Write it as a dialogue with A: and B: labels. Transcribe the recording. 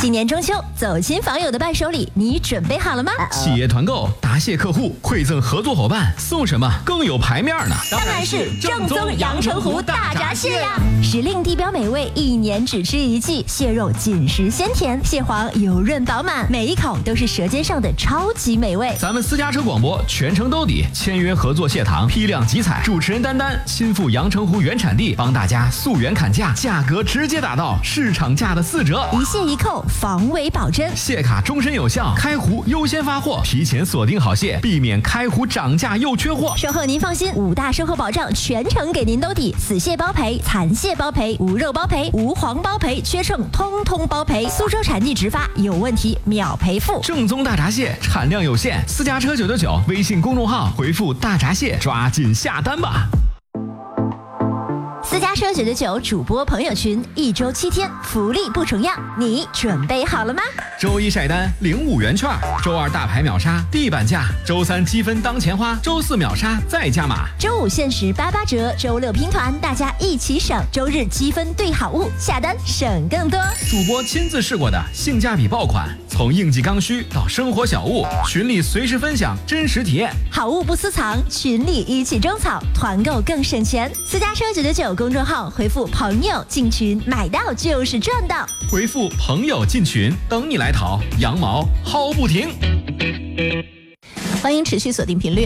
A: 今年中秋，走亲访友的伴手礼，你准备好了吗？
B: 企业团购，答谢客户，馈赠合作伙伴，送什么更有排面呢？
A: 当然是正宗阳澄湖大闸蟹呀！时令地标美味，一年只吃一季，蟹肉紧实鲜甜，蟹黄油润饱满，每一口都是舌尖上的超级美味。
B: 咱们私家车广播全程兜底，签约合作蟹塘，批量集采，主持人丹丹亲赴阳澄湖原产地，帮大家溯源砍价，价格直接打到市场价的4折，
A: 一蟹一扣，防伪保真，
B: 蟹卡终身有效，开湖优先发货，提前锁定好蟹，避免开湖涨价又缺货。
A: 售后您放心，5大售后保障全程给您兜底，死蟹包赔，残蟹包赔，无肉包赔，无黄包赔，缺秤通通包赔。苏州产地直发，有问题秒赔付。
B: 正宗大闸蟹产量有限，私家车999微信公众号回复大闸蟹，抓紧下单吧。
A: 私家车999主播朋友群，1周7天，福利不重样，你准备好了吗？
B: 周一晒单领5元券，周二大牌秒杀地板价，周三积分当钱花，周四秒杀再加码，
A: 周五限时88折，周六拼团，大家一起省，周日积分兑好物，下单省更多。
B: 主播亲自试过的性价比爆款，从应季刚需到生活小物，群里随时分享真实体验，
A: 好物不私藏，群里一起种草，团购更省钱。私家车999公众号回复朋友进群，买到就是赚到。
B: 回复朋友进群，等你来淘，羊毛薅不停。
A: 欢迎持续锁定频率